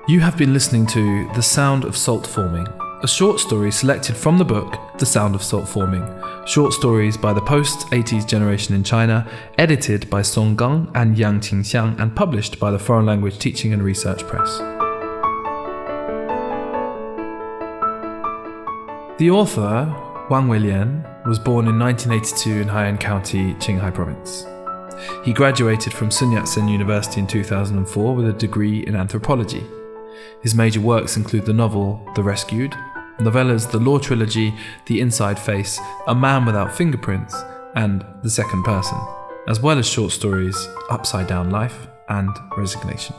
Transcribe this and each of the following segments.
You have been listening to The Sound of Salt Forming, a short story selected from the book The Sound of Salt Forming, short stories by the post-80s generation in China, edited by Song Gang and Yang Qingxiang and published by the Foreign Language Teaching and Research Press. The author, Wang Weilian, was born in 1982 in Haiyan County, Qinghai Province. He graduated from Sun Yat-sen University in 2004 with a degree in anthropology. His major works include the novel The Rescued, novellas The Law Trilogy, The Inside Face, A Man Without Fingerprints, and The Second Person, as well as short stories Upside Down Life and Resignation.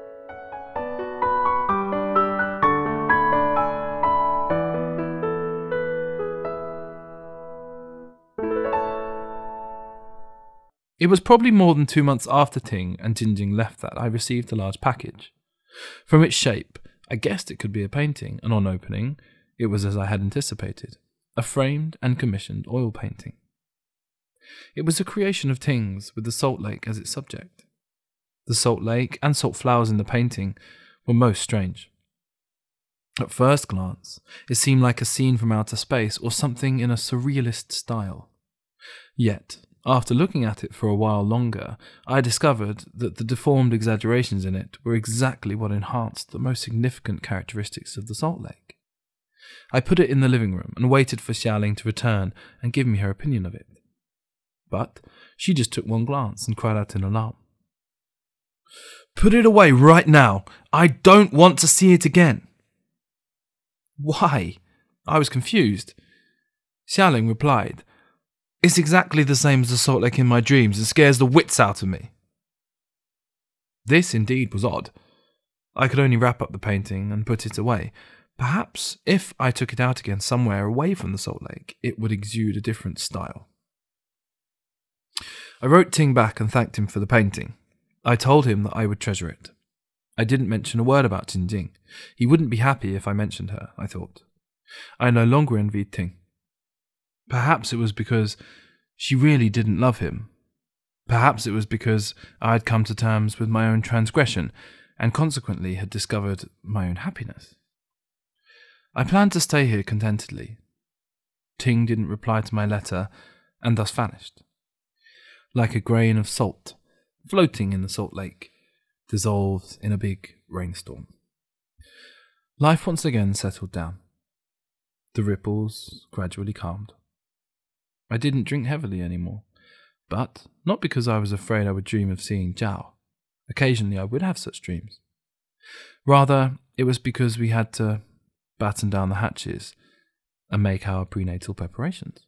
It was probably more than 2 months after Ting and Jinjing left that I received a large package. From its shape, I guessed it could be a painting, and on opening, it was as I had anticipated, a framed and commissioned oil painting. It was a creation of Ting's with the Salt Lake as its subject. The Salt Lake and salt flowers in the painting were most strange. At first glance, it seemed like a scene from outer space or something in a surrealist style. Yet, after looking at it for a while longer, I discovered that the deformed exaggerations in it were exactly what enhanced the most significant characteristics of the Salt Lake. I put it in the living room and waited for Xiaoling to return and give me her opinion of it. But she just took one glance and cried out in alarm. "Put it away right now! I don't want to see it again!" "Why?" I was confused. Xiaoling replied, "It's exactly the same as the Salt Lake in my dreams and scares the wits out of me." This indeed was odd. I could only wrap up the painting and put it away. Perhaps if I took it out again somewhere away from the Salt Lake, it would exude a different style. I wrote Ting back and thanked him for the painting. I told him that I would treasure it. I didn't mention a word about Jinjing. He wouldn't be happy if I mentioned her, I thought. I no longer envied Ting. Perhaps it was because she really didn't love him. Perhaps it was because I had come to terms with my own transgression and consequently had discovered my own happiness. I planned to stay here contentedly. Ting didn't reply to my letter and thus vanished. Like a grain of salt floating in the Salt Lake, dissolved in a big rainstorm. Life once again settled down. The ripples gradually calmed. I didn't drink heavily anymore, but not because I was afraid I would dream of seeing Zhao. Occasionally I would have such dreams. Rather, it was because we had to batten down the hatches and make our prenatal preparations.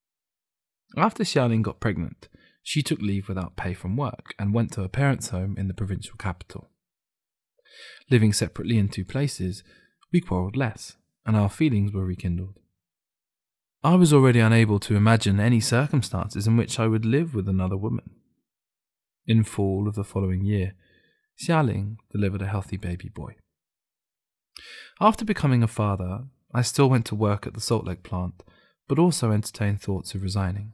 After Xiaoling got pregnant, she took leave without pay from work and went to her parents' home in the provincial capital. Living separately in two places, we quarrelled less, and our feelings were rekindled. I was already unable to imagine any circumstances in which I would live with another woman. In fall of the following year, Xiaoling delivered a healthy baby boy. After becoming a father, I still went to work at the Salt Lake plant, but also entertained thoughts of resigning.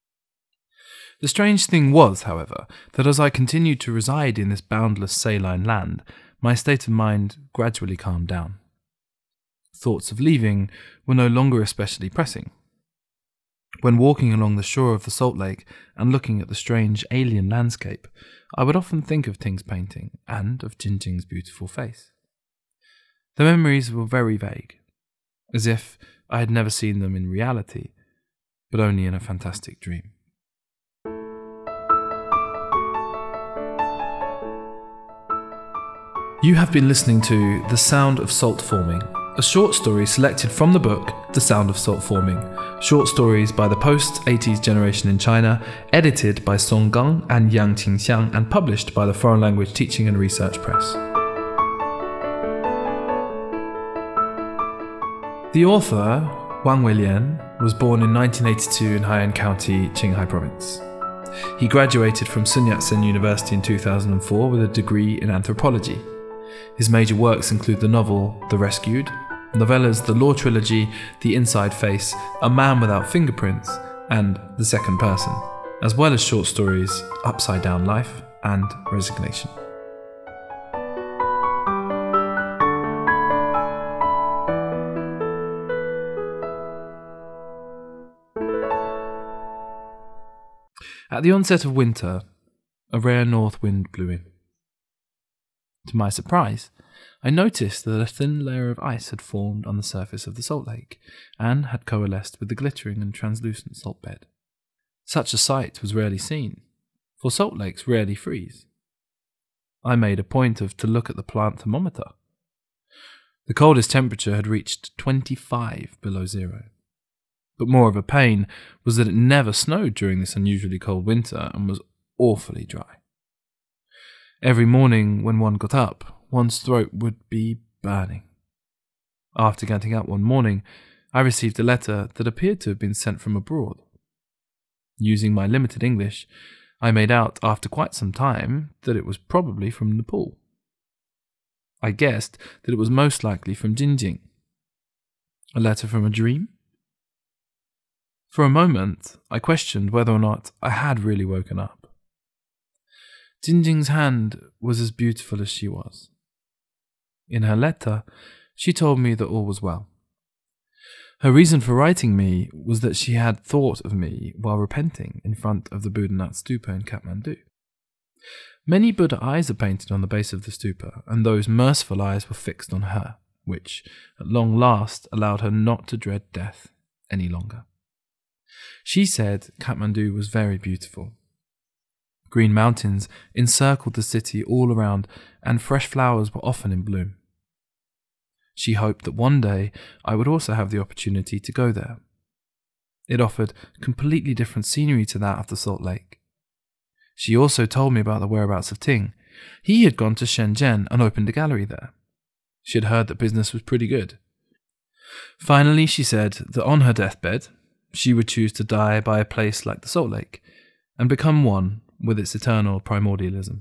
The strange thing was, however, that as I continued to reside in this boundless saline land, my state of mind gradually calmed down. Thoughts of leaving were no longer especially pressing. When walking along the shore of the Salt Lake and looking at the strange alien landscape, I would often think of Ting's painting and of Jinjing's beautiful face. The memories were very vague, as if I had never seen them in reality, but only in a fantastic dream. You have been listening to The Sound of Salt Forming, a short story selected from the book The Sound of Salt Forming, short stories by the post-80s generation in China, edited by Song Gang and Yang Qingxiang and published by the Foreign Language Teaching and Research Press. The author, Wang Weilian, was born in 1982 in Haiyan County, Qinghai Province. He graduated from Sun Yat-sen University in 2004 with a degree in anthropology. His major works include the novel The Rescued, novellas The Law Trilogy, The Inside Face, A Man Without Fingerprints, and The Second Person, as well as short stories Upside Down Life and Resignation. the onset of winter, a rare north wind blew in. To my surprise, I noticed that a thin layer of ice had formed on the surface of the salt lake and had coalesced with the glittering and translucent salt bed. Such a sight was rarely seen, for salt lakes rarely freeze. I made a point to look at the plant thermometer. The coldest temperature had reached 25 below zero. But more of a pain was that it never snowed during this unusually cold winter and was awfully dry. Every morning when one got up, one's throat would be burning. After getting up one morning, I received a letter that appeared to have been sent from abroad. Using my limited English, I made out after quite some time that it was probably from Nepal. I guessed that it was most likely from Jinjing. A letter from a dream? For a moment, I questioned whether or not I had really woken up. Jinjing's hand was as beautiful as she was. In her letter, she told me that all was well. Her reason for writing me was that she had thought of me while repenting in front of the Buddhanath Stupa in Kathmandu. Many Buddha eyes are painted on the base of the stupa, and those merciful eyes were fixed on her, which, at long last, allowed her not to dread death any longer. She said Kathmandu was very beautiful. Green mountains encircled the city all around, and fresh flowers were often in bloom. She hoped that one day I would also have the opportunity to go there. It offered completely different scenery to that of the Salt Lake. She also told me about the whereabouts of Ting. He had gone to Shenzhen and opened a gallery there. She had heard that business was pretty good. Finally, she said that on her deathbed, she would choose to die by a place like the Salt Lake and become one with its eternal primordialism.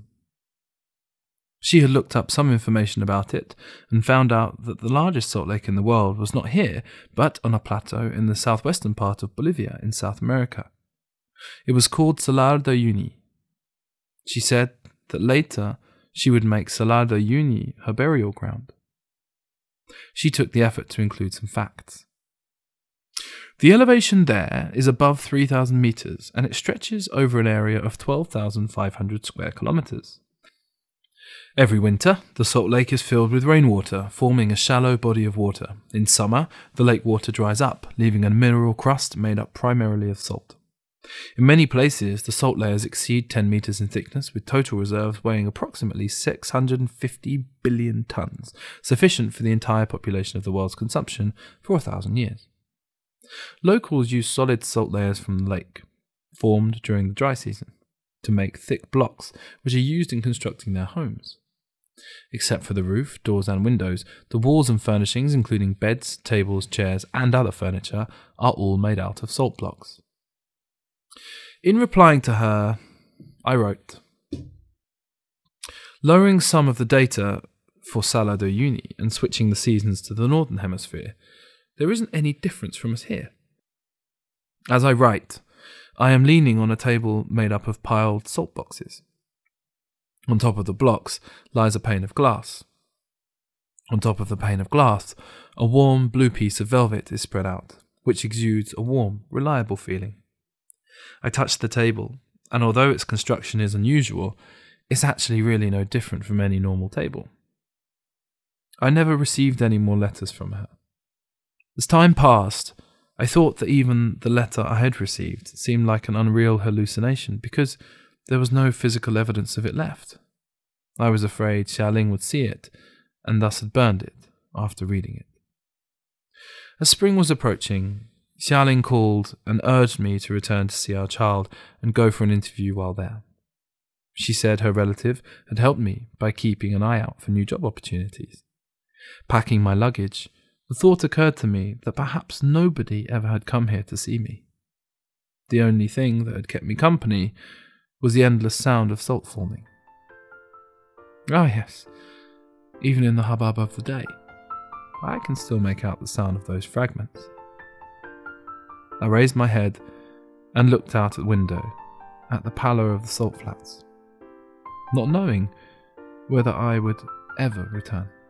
She had looked up some information about it and found out that the largest salt lake in the world was not here, but on a plateau in the southwestern part of Bolivia in South America. It was called Salar de Uyuni. She said that later she would make Salar de Uyuni her burial ground. She took the effort to include some facts. The elevation there is above 3,000 meters, and it stretches over an area of 12,500 square kilometers. Every winter, the salt lake is filled with rainwater, forming a shallow body of water. In summer, the lake water dries up, leaving a mineral crust made up primarily of salt. In many places, the salt layers exceed 10 meters in thickness, with total reserves weighing approximately 650 billion tons, sufficient for the entire population of the world's consumption for 1,000 years. Locals use solid salt layers from the lake, formed during the dry season, to make thick blocks which are used in constructing their homes. Except for the roof, doors and windows, the walls and furnishings, including beds, tables, chairs and other furniture, are all made out of salt blocks. In replying to her, I wrote, lowering some of the data for Salar de Uyuni and switching the seasons to the northern hemisphere, there isn't any difference from us here. As I write, I am leaning on a table made up of piled salt boxes. On top of the blocks lies a pane of glass. On top of the pane of glass, a warm blue piece of velvet is spread out, which exudes a warm, reliable feeling. I touch the table, and although its construction is unusual, it's actually really no different from any normal table. I never received any more letters from her. As time passed, I thought that even the letter I had received seemed like an unreal hallucination because there was no physical evidence of it left. I was afraid Xiaoling would see it and thus had burned it after reading it. As spring was approaching, Xiaoling called and urged me to return to see our child and go for an interview while there. She said her relative had helped me by keeping an eye out for new job opportunities. Packing my luggage, the thought occurred to me that perhaps nobody ever had come here to see me. The only thing that had kept me company was the endless sound of salt forming. Ah yes, even in the hubbub of the day, I can still make out the sound of those fragments. I raised my head and looked out the window at the pallor of the salt flats, not knowing whether I would ever return.